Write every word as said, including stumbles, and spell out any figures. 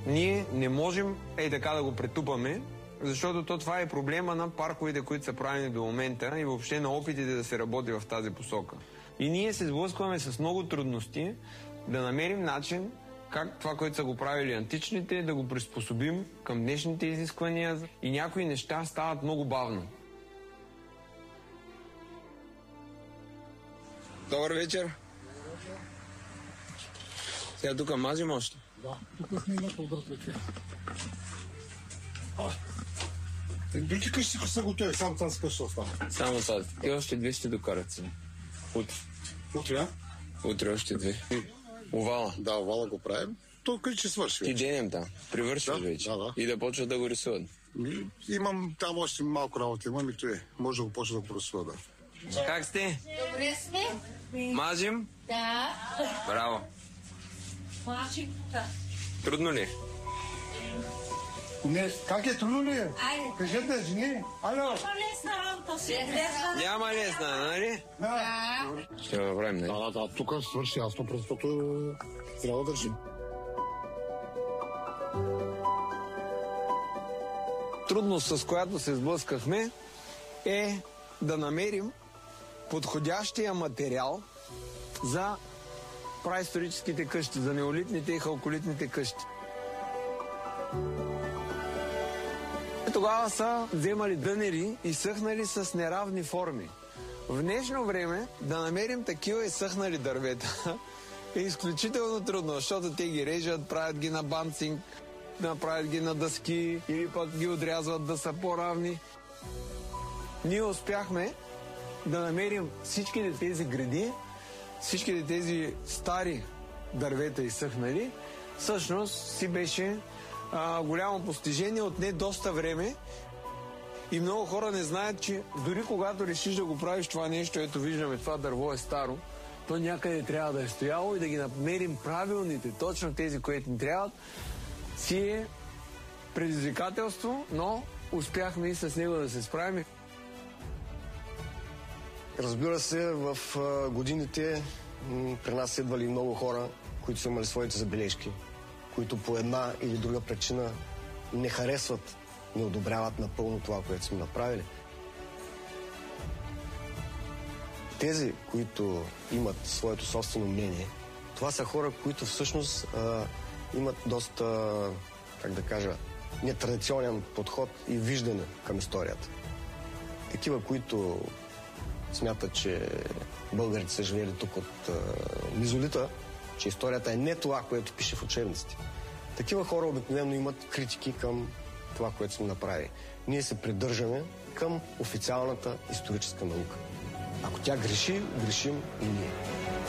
ние не можем ей така да го претупаме, защото то това е проблема на парковете, които са правени до момента и въобще на опитите да се работи в тази посока. И ние се сблъскваме с много трудности да намерим начин как това, което са го правили античните, да го приспособим към днешните изисквания и някои неща стават много бавно. Добър вечер. Сега тук мазим още? Да, тук сме имат обрат вече. Другите къщи са готови, само тази къща остава. Само тази. И още две ще докарат се. Утре. Утре, а? Утре още две. Овала. Да, овала го правим. Тук ще свърши. Ти денем там. Привършваш да, вече. Да, да. И да почват да го рисуват. Имам там още малко работа, имам и това. Може да го почва да го рисува, да. Как сте? Добре сме. Мажем? Да. Браво. Мажем. Да. Трудно ли? Не, как е трудно ли? Айде. Кажете, жени. Ало. Лесна работа си. Няма лесна, нали? Да. Ще го направим, нали? Да, да, да, тук свърши ясно, защото трябва да държим. Трудност, с която се сблъскахме, е да намерим подходящия материал за праисторическите къщи, за неолитните и халколитните къщи. Тогава са вземали дънери и съхнали с неравни форми. В днешно време да намерим такива и съхнали дървета е изключително трудно, защото те ги режат, правят ги на банцинг, направят ги на дъски или пък ги отрязват да са по-равни. Ние успяхме да намерим всичките тези гради, всичките тези стари дървета изсъхнали. Всъщност си беше а, голямо постижение от не доста време и много хора не знаят, че дори когато решиш да го правиш това нещо, ето виждаме, това дърво е старо, то някъде трябва да е стояло и да ги намерим правилните, точно тези, които ни трябват, си е предизвикателство, но успяхме и с него да се справим. Разбира се, в годините при нас идвали много хора, които са имали своите забележки, които по една или друга причина не харесват, не одобряват напълно това, което сме направили. Тези, които имат своето собствено мнение, това са хора, които всъщност а, имат доста, как да кажа, нетрадиционен подход и виждане към историята. Такива, които смятат, че българите са живели тук от а, мизолита, че историята е не това, което пише в учебниците. Такива хора обикновено имат критики към това, което сме направили. Ние се придържаме към официалната историческа наука. Ако тя греши, грешим и ние.